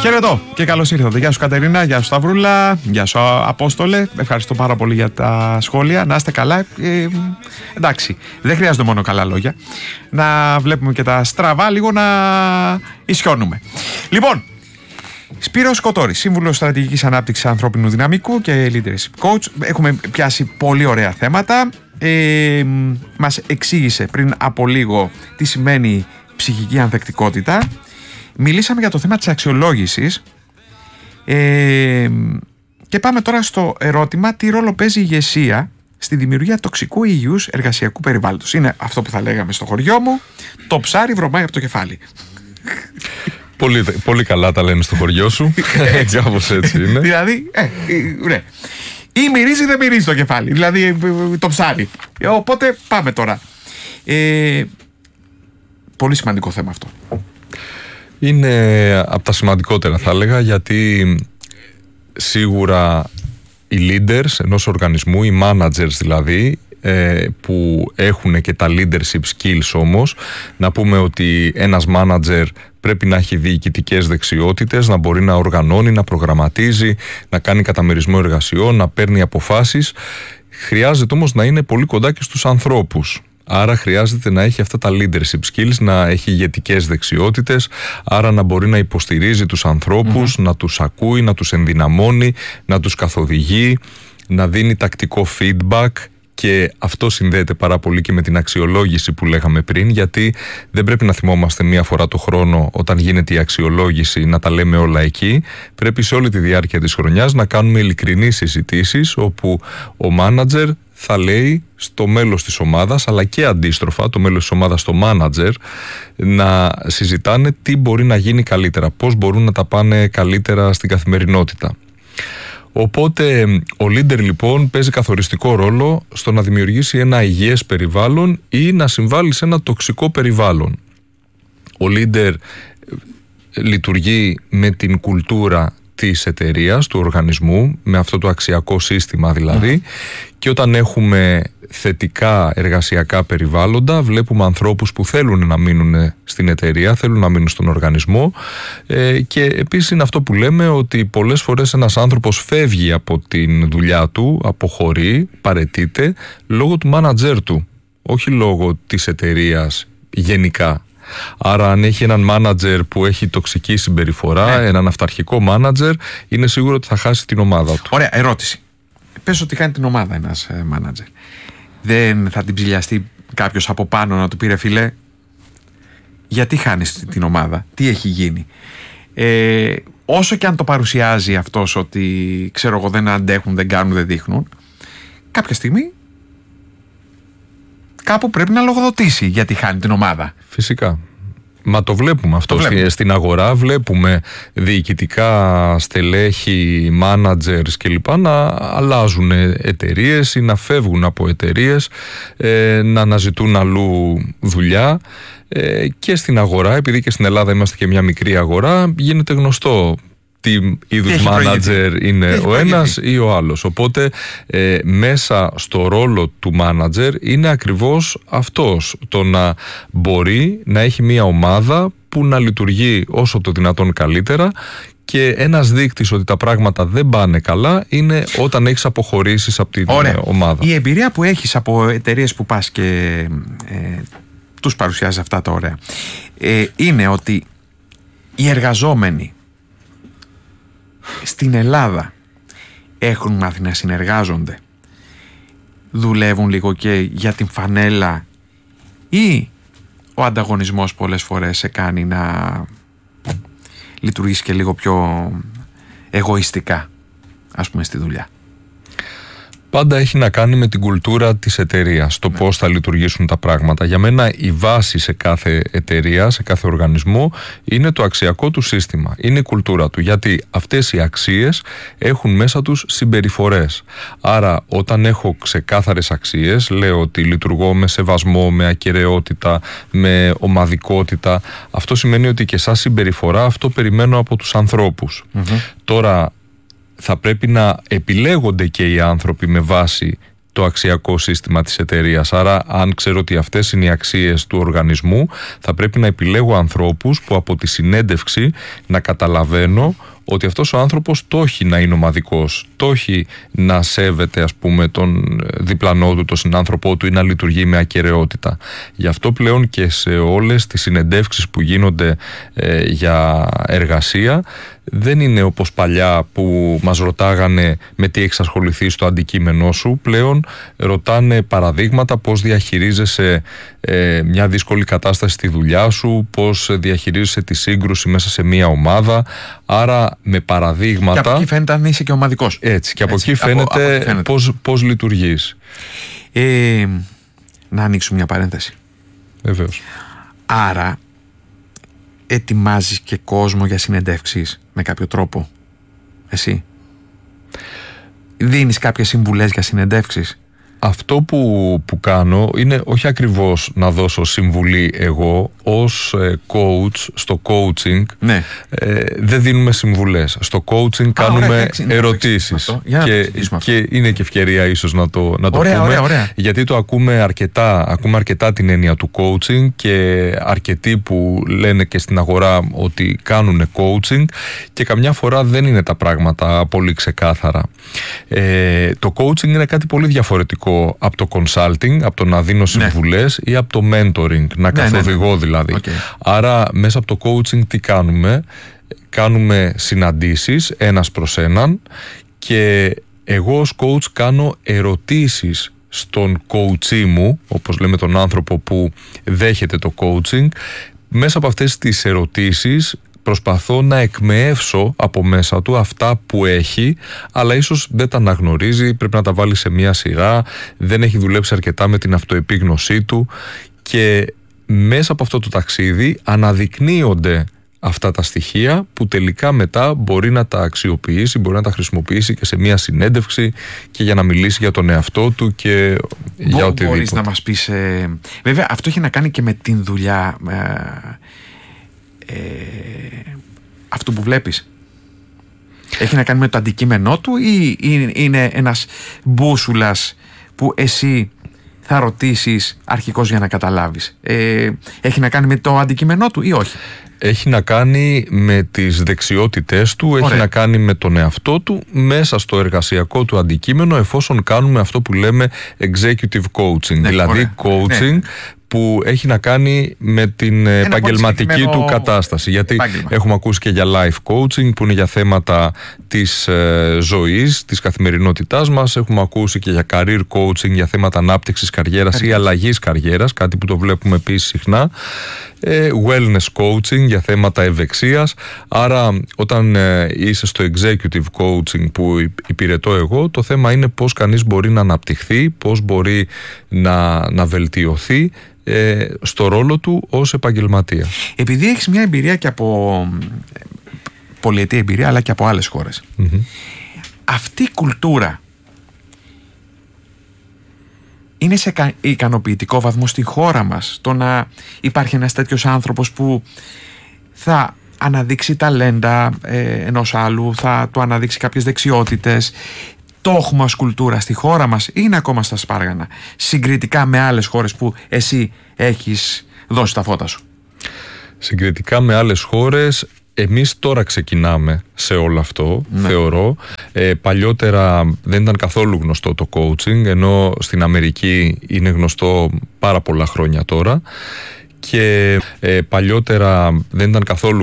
Χαιρετώ και καλώς ήρθατε. Γεια σου Κατερίνα, γεια σου Σταυρούλα, γεια σου Απόστολε. Ευχαριστώ πάρα πολύ για τα σχόλια. Να είστε καλά. Εντάξει, δεν χρειάζονται μόνο καλά λόγια. Να βλέπουμε και τα στραβά, λίγο να ισιώνουμε. Λοιπόν, Σπύρος Κοτώρης, Σύμβουλος Στρατηγικής Ανάπτυξης Ανθρώπινου Δυναμικού και Leadership Coach. Έχουμε πιάσει πολύ ωραία θέματα. Μας εξήγησε πριν από λίγο τι σημαίνει ψυχική ανθεκτικότητα. Μιλήσαμε για το θέμα της αξιολόγησης και πάμε τώρα στο ερώτημα: τι ρόλο παίζει η ηγεσία στη δημιουργία τοξικού υγιούς εργασιακού περιβάλλοντος? Είναι αυτό που θα λέγαμε στο χωριό μου, το ψάρι βρωμάει από το κεφάλι. Πολύ καλά τα λένε στο χωριό σου. Κάπως έτσι είναι. Δηλαδή, ναι. Ή μυρίζει ή δεν μυρίζει το κεφάλι. Δηλαδή το ψάρι. Οπότε πάμε τώρα. Πολύ σημαντικό θέμα αυτό. Είναι από τα σημαντικότερα θα έλεγα, γιατί σίγουρα οι leaders ενός οργανισμού, οι managers δηλαδή, που έχουν και τα leadership skills όμως, να πούμε ότι ένας manager πρέπει να έχει διοικητικές δεξιότητες, να μπορεί να οργανώνει, να προγραμματίζει, να κάνει καταμερισμό εργασιών, να παίρνει αποφάσεις. Χρειάζεται όμως να είναι πολύ κοντά και στους ανθρώπους. Άρα χρειάζεται να έχει αυτά τα leadership skills, να έχει ηγετικές δεξιότητες, άρα να μπορεί να υποστηρίζει τους ανθρώπους, να τους ακούει, να τους ενδυναμώνει, να τους καθοδηγεί, να δίνει τακτικό feedback. Και αυτό συνδέεται πάρα πολύ και με την αξιολόγηση που λέγαμε πριν, γιατί δεν πρέπει να θυμόμαστε μία φορά το χρόνο όταν γίνεται η αξιολόγηση να τα λέμε όλα εκεί. Πρέπει σε όλη τη διάρκεια της χρονιάς να κάνουμε ειλικρινείς συζητήσεις, όπου ο μάνατζερ θα λέει στο μέλος της ομάδας, αλλά και αντίστροφα το μέλος της ομάδας στο μάνατζερ, να συζητάνε τι μπορεί να γίνει καλύτερα, πώς μπορούν να τα πάνε καλύτερα στην καθημερινότητα. Οπότε ο leader λοιπόν παίζει καθοριστικό ρόλο στο να δημιουργήσει ένα υγιές περιβάλλον ή να συμβάλλει σε ένα τοξικό περιβάλλον. Ο leader λειτουργεί με την κουλτούρα της εταιρείας, του οργανισμού, με αυτό το αξιακό σύστημα δηλαδή, και όταν έχουμε θετικά εργασιακά περιβάλλοντα, βλέπουμε ανθρώπους που θέλουν να μείνουν στην εταιρεία, θέλουν να μείνουν στον οργανισμό, και επίσης είναι αυτό που λέμε, ότι πολλές φορές ένας άνθρωπος φεύγει από την δουλειά του, αποχωρεί, παραιτείται λόγω του μάνατζερ του, όχι λόγω της εταιρείας γενικά. Άρα αν έχει έναν μάνατζερ που έχει τοξική συμπεριφορά, έναν αυταρχικό μάνατζερ, είναι σίγουρο ότι θα χάσει την ομάδα του. Ωραία, ερώτηση. Πες ότι κάνει την ομάδα ένας μάνατζερ. Δεν θα την ψηλιαστεί κάποιος από πάνω να του πει: ρε φίλε, γιατί χάνεις την ομάδα, τι έχει γίνει? Όσο και αν το παρουσιάζει αυτός ότι ξέρω εγώ δεν αντέχουν, δεν κάνουν, δεν δείχνουν, κάποια στιγμή κάπου πρέπει να λογοδοτήσει γιατί χάνει την ομάδα. Φυσικά. Μα το βλέπουμε αυτό στην αγορά. Βλέπουμε διοικητικά στελέχη, managers κλπ. Να αλλάζουν εταιρείες ή να φεύγουν από εταιρείες, να αναζητούν αλλού δουλειά. Και στην αγορά, επειδή και στην Ελλάδα είμαστε και μια μικρή αγορά, γίνεται γνωστό τι είδους μάνατζερ είναι ο ένας ή ο άλλος. Οπότε μέσα στο ρόλο του μάνατζερ είναι ακριβώς αυτός, το να μπορεί να έχει μια ομάδα που να λειτουργεί όσο το δυνατόν καλύτερα. Και ένας δείκτης ότι τα πράγματα δεν πάνε καλά είναι όταν έχεις αποχωρήσεις από την ομάδα. Η εμπειρία που έχεις από εταιρείες που πας και τους παρουσιάζεις αυτά τα ωραία, είναι ότι οι εργαζόμενοι στην Ελλάδα έχουν μάθει να συνεργάζονται, δουλεύουν λίγο και για την φανέλα, ή ο ανταγωνισμός πολλές φορές σε κάνει να λειτουργήσει και λίγο πιο εγωιστικά, ας πούμε, στη δουλειά? Πάντα έχει να κάνει με την κουλτούρα της εταιρείας, το πώς θα λειτουργήσουν τα πράγματα. Για μένα η βάση σε κάθε εταιρεία, σε κάθε οργανισμό, είναι το αξιακό του σύστημα, είναι η κουλτούρα του, γιατί αυτές οι αξίες έχουν μέσα τους συμπεριφορές. Άρα όταν έχω ξεκάθαρες αξίες, λέω ότι λειτουργώ με σεβασμό, με ακεραιότητα, με ομαδικότητα, αυτό σημαίνει ότι και σαν συμπεριφορά αυτό περιμένω από τους ανθρώπους. Τώρα θα πρέπει να επιλέγονται και οι άνθρωποι με βάση το αξιακό σύστημα της εταιρείας. Άρα, αν ξέρω ότι αυτές είναι οι αξίες του οργανισμού, θα πρέπει να επιλέγω ανθρώπους που από τη συνέντευξη να καταλαβαίνω ότι αυτός ο άνθρωπος το έχει να είναι ομαδικός, το έχει να σέβεται, ας πούμε, τον διπλανό του, τον συνάνθρωπό του, ή να λειτουργεί με ακεραιότητα. Γι' αυτό πλέον και σε όλες τις συνεντεύξεις που γίνονται για εργασία, δεν είναι όπως παλιά που μας ρωτάγανε με τι έχεις ασχοληθεί στο αντικείμενό σου. Πλέον ρωτάνε παραδείγματα, πώς διαχειρίζεσαι μια δύσκολη κατάσταση στη δουλειά σου, πώς διαχειρίζεσαι τη σύγκρουση μέσα σε μια ομάδα. Άρα με παραδείγματα. Και από εκεί φαίνεται αν είσαι και ομαδικός. Έτσι, και από εκεί φαίνεται πώς λειτουργείς. Να ανοίξουμε μια παρένθεση. Βεβαίως. Άρα ετοιμάζεις και κόσμο για συνεντεύξεις με κάποιο τρόπο? Εσύ δίνεις κάποιες συμβουλές για συνεντεύξεις? Αυτό που κάνω είναι όχι ακριβώς να δώσω συμβουλή εγώ ως coach στο coaching. Ναι. Δεν δίνουμε συμβουλές. Στο coaching κάνουμε ερωτήσεις. Και είναι και ευκαιρία ίσως να το πούμε. Ωραία. Γιατί το ακούμε αρκετά την έννοια του coaching, και αρκετοί που λένε και στην αγορά ότι κάνουν coaching, και καμιά φορά δεν είναι τα πράγματα πολύ ξεκάθαρα. Το coaching είναι κάτι πολύ διαφορετικό από το consulting, από το να δίνω συμβουλές, ή από το mentoring, να καθοδηγώ δηλαδή. Άρα μέσα από το coaching τι κάνουμε? Κάνουμε συναντήσεις ένας προς έναν, και εγώ ως coach κάνω ερωτήσεις στον coachee μου, όπως λέμε τον άνθρωπο που δέχεται το coaching. Μέσα από αυτές τις ερωτήσεις προσπαθώ να εκμεεύσω από μέσα του αυτά που έχει, αλλά ίσως δεν τα αναγνωρίζει, πρέπει να τα βάλει σε μια σειρά, δεν έχει δουλέψει αρκετά με την αυτοεπίγνωσή του, και μέσα από αυτό το ταξίδι αναδεικνύονται αυτά τα στοιχεία που τελικά μετά μπορεί να τα αξιοποιήσει, μπορεί να τα χρησιμοποιήσει και σε μια συνέντευξη, και για να μιλήσει για τον εαυτό του και για οτιδήποτε. Μπορείς να μας πεις, βέβαια αυτό έχει να κάνει και με την δουλειά, αυτό που βλέπεις έχει να κάνει με το αντικείμενό του, ή είναι ένας μπούσουλας που εσύ θα ρωτήσεις αρχικώς για να καταλάβεις? Έχει να κάνει με το αντικείμενό του ή όχι? Έχει να κάνει με τις δεξιότητές του, έχει να κάνει με τον εαυτό του μέσα στο εργασιακό του αντικείμενο, εφόσον κάνουμε αυτό που λέμε executive coaching, δηλαδή coaching που έχει να κάνει με την επαγγελματική του κατάσταση. Γιατί έχουμε ακούσει και για life coaching, που είναι για θέματα της ζωής, της καθημερινότητάς μας. Έχουμε ακούσει και για career coaching, για θέματα ανάπτυξης καριέρας ή αλλαγής καριέρας, κάτι που το βλέπουμε επίσης συχνά. Wellness coaching για θέματα ευεξίας. Άρα όταν είσαι στο executive coaching που υπηρετώ εγώ, το θέμα είναι πώς κανείς μπορεί να αναπτυχθεί, πώς μπορεί να βελτιωθεί στο ρόλο του ως επαγγελματία. Επειδή έχεις μια εμπειρία και από πολυετή εμπειρία, αλλά και από άλλες χώρες, αυτή η κουλτούρα είναι σε ικανοποιητικό βαθμό στη χώρα μας, το να υπάρχει ένας τέτοιος άνθρωπος που θα αναδείξει ταλέντα ενός άλλου, θα του αναδείξει κάποιες δεξιότητες? Το έχουμε ως κουλτούρα στη χώρα μας ή είναι ακόμα στα σπάργανα, συγκριτικά με άλλες χώρες που εσύ έχεις δώσει τα φώτα σου? Συγκριτικά με άλλες χώρες, εμείς τώρα ξεκινάμε σε όλο αυτό, θεωρώ. Παλιότερα δεν ήταν καθόλου γνωστό το coaching, ενώ στην Αμερική είναι γνωστό πάρα πολλά χρόνια τώρα. Και παλιότερα δεν ήταν καθόλου